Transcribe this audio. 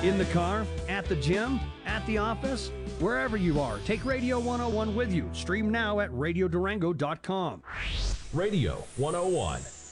In the car, at the gym, at the office, wherever you are, take Radio 101 with you. Stream now at radiodurango.com. Radio 101.